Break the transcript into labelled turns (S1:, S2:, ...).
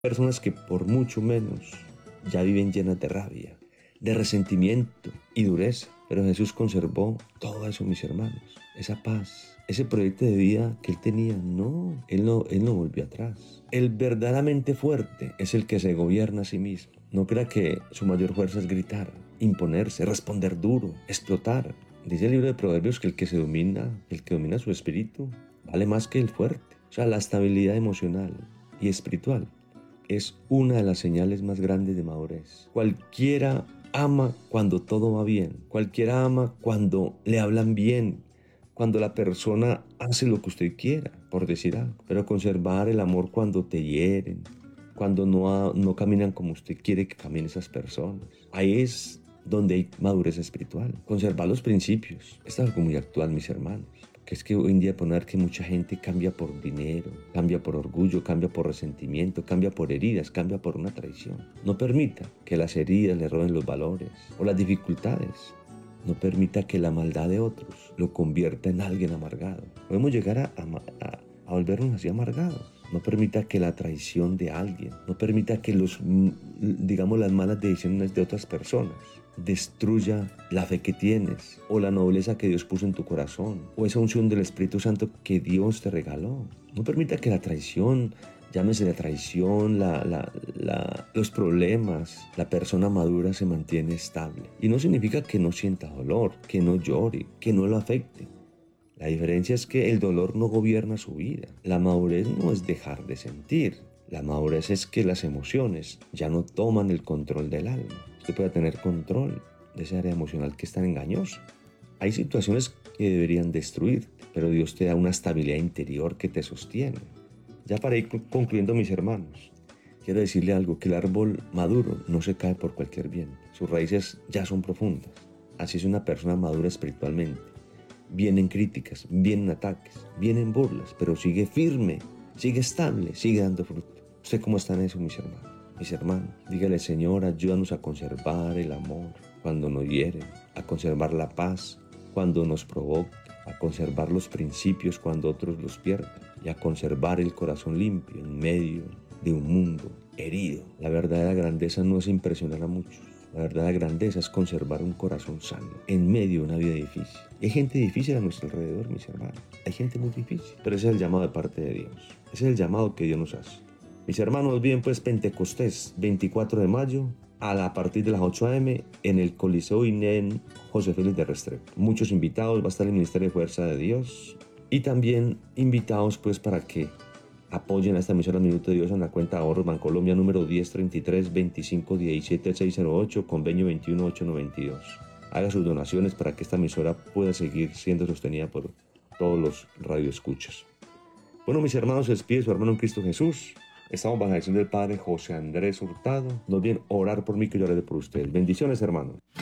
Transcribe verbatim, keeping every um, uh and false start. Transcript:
S1: Personas que por mucho menos ya viven llenas de rabia, de resentimiento y dureza. Pero Jesús conservó todo eso, mis hermanos. Esa paz, ese proyecto de vida que él tenía, no, él no, él no volvió atrás. El verdaderamente fuerte es el que se gobierna a sí mismo. No crea que su mayor fuerza es gritar, imponerse, responder duro, explotar. Dice el libro de Proverbios que el que se domina, el que domina su espíritu, vale más que el fuerte. O sea, la estabilidad emocional y espiritual es una de las señales más grandes de madurez. Cualquiera ama cuando todo va bien. Cualquiera ama cuando le hablan bien, cuando la persona hace lo que usted quiera, por decir algo. Pero conservar el amor cuando te hieren, cuando no, no caminan como usted quiere que caminen esas personas. Ahí es donde hay madurez espiritual. Conservar los principios. Esto es algo muy actual, mis hermanos. Que es que hoy en día poner que mucha gente cambia por dinero, cambia por orgullo, cambia por resentimiento, cambia por heridas, cambia por una traición. No permita que las heridas le roben los valores o las dificultades. No permita que la maldad de otros lo convierta en alguien amargado. Podemos llegar a, a, a, a volvernos así amargados. No permita que la traición de alguien, no permita que los, digamos, las malas decisiones de otras personas destruya la fe que tienes o la nobleza que Dios puso en tu corazón o esa unción del Espíritu Santo que Dios te regaló. No permita que la traición, llámese la traición, la, la, la, los problemas, la persona madura se mantiene estable. Y no significa que no sienta dolor, que no llore, que no lo afecte. La diferencia es que el dolor no gobierna su vida. La madurez no es dejar de sentir. La madurez es que las emociones ya no toman el control del alma. Usted puede tener control de esa área emocional que es tan engañosa. Hay situaciones que deberían destruirte, pero Dios te da una estabilidad interior que te sostiene. Ya para ir concluyendo, mis hermanos, quiero decirle algo, que el árbol maduro no se cae por cualquier viento. Sus raíces ya son profundas. Así es una persona madura espiritualmente. Vienen críticas, vienen ataques, vienen burlas, pero sigue firme, sigue estable, sigue dando fruto. ¿Usted cómo está en eso, mis hermanos? Mis hermanos, dígale, Señor, ayúdanos a conservar el amor cuando nos hieren, a conservar la paz cuando nos provoca, a conservar los principios cuando otros los pierden y a conservar el corazón limpio en medio de un mundo herido. La verdadera grandeza no es impresionar a muchos. La verdadera grandeza es conservar un corazón sano en medio de una vida difícil. Hay gente difícil a nuestro alrededor, mis hermanos. Hay gente muy difícil. Pero ese es el llamado de parte de Dios. Ese es el llamado que Dios nos hace. Mis hermanos, bien pues Pentecostés, veinticuatro de mayo, a, la, a partir de las ocho a eme en el Coliseo INEN José Félix de Restrepo. Muchos invitados, va a estar el Ministerio de Fuerza de Dios. Y también invitados pues para que apoyen a esta emisora Minuto de Dios en la cuenta de ahorros Bancolombia número diez treinta y tres veinticinco diecisiete seiscientos ocho, convenio veintiuno ocho noventa y dos. Haga sus donaciones para que esta emisora pueda seguir siendo sostenida por todos los radioescuchas. Bueno, mis hermanos, se despide su hermano en Cristo Jesús. Estamos bajo la dirección del Padre José Andrés Hurtado. No olviden orar por mí, que yo oraré por ustedes. Bendiciones, hermanos.